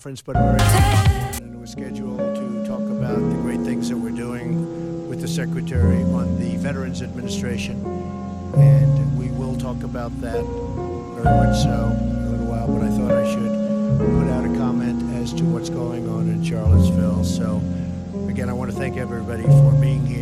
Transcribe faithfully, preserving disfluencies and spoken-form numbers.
conference, but we're and it was scheduled to talk about the great things that we're doing with the Secretary on the Veterans Administration, and we will talk about that very much so in a little while, but I thought I should put out a comment as to what's going on in Charlottesville. So, again, I want to thank everybody for being here.